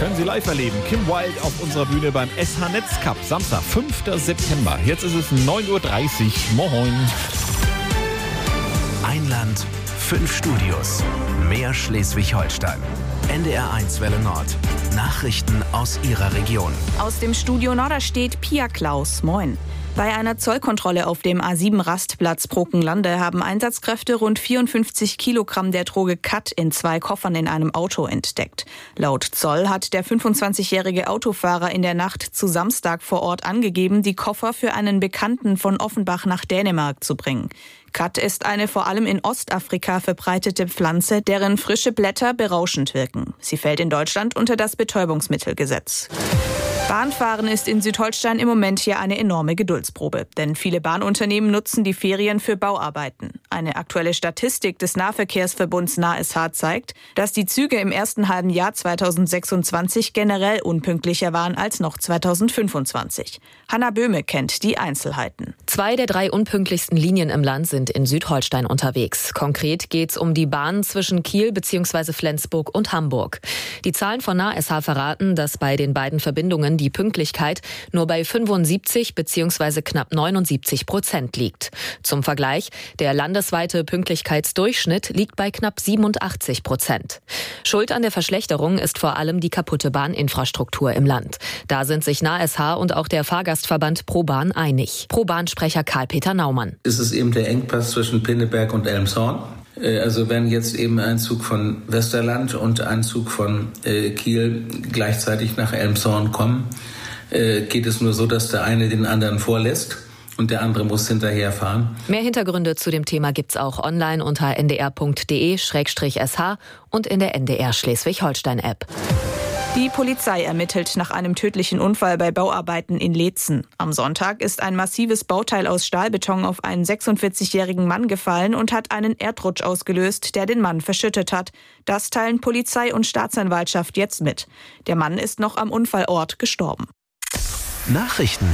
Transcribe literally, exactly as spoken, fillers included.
Können Sie live erleben. Kim Wilde auf unserer Bühne beim S H Netz Cup. Samstag, fünfter September. Jetzt ist es neun Uhr dreißig. Moin. Ein Land, fünf Studios. Mehr Schleswig-Holstein. N D R eins Welle Nord. Nachrichten aus Ihrer Region. Aus dem Studio Norderstedt Pia Klaus. Moin. Bei einer Zollkontrolle auf dem A sieben Rastplatz Brokenlande haben Einsatzkräfte rund vierundfünfzig Kilogramm der Droge Kat in zwei Koffern in einem Auto entdeckt. Laut Zoll hat der fünfundzwanzigjährige Autofahrer in der Nacht zu Samstag vor Ort angegeben, die Koffer für einen Bekannten von Offenbach nach Dänemark zu bringen. Kat ist eine vor allem in Ostafrika verbreitete Pflanze, deren frische Blätter berauschend wirken. Sie fällt in Deutschland unter das Betäubungsmittelgesetz. Bahnfahren ist in Südholstein im Moment hier eine enorme Geduldsprobe. Denn viele Bahnunternehmen nutzen die Ferien für Bauarbeiten. Eine aktuelle Statistik des Nahverkehrsverbunds NahSH zeigt, dass die Züge im ersten halben Jahr zweitausendsechsundzwanzig generell unpünktlicher waren als noch zweitausendfünfundzwanzig. Hanna Böhme kennt die Einzelheiten. Zwei der drei unpünktlichsten Linien im Land sind in Südholstein unterwegs. Konkret geht es um die Bahn zwischen Kiel bzw. Flensburg und Hamburg. Die Zahlen von NahSH verraten, dass bei den beiden Verbindungen die Pünktlichkeit nur bei fünfundsiebzig bzw. knapp neunundsiebzig Prozent liegt. Zum Vergleich, der landesweite Pünktlichkeitsdurchschnitt liegt bei knapp siebenundachtzig Prozent. Schuld an der Verschlechterung ist vor allem die kaputte Bahninfrastruktur im Land. Da sind sich NahSH und auch der Fahrgastverband ProBahn einig. ProBahn-Sprecher Karl-Peter Naumann. Es ist eben der Engpass zwischen Pinneberg und Elmshorn. Also wenn jetzt eben ein Zug von Westerland und ein Zug von äh, Kiel gleichzeitig nach Elmshorn kommen, äh, geht es nur so, dass der eine den anderen vorlässt und der andere muss hinterherfahren. Mehr Hintergründe zu dem Thema gibt's auch online unter n d r punkt d e slash s h und in der N D R Schleswig-Holstein-App. Die Polizei ermittelt nach einem tödlichen Unfall bei Bauarbeiten in Leetzen. Am Sonntag ist ein massives Bauteil aus Stahlbeton auf einen sechsundvierzigjährigen Mann gefallen und hat einen Erdrutsch ausgelöst, der den Mann verschüttet hat. Das teilen Polizei und Staatsanwaltschaft jetzt mit. Der Mann ist noch am Unfallort gestorben. Nachrichten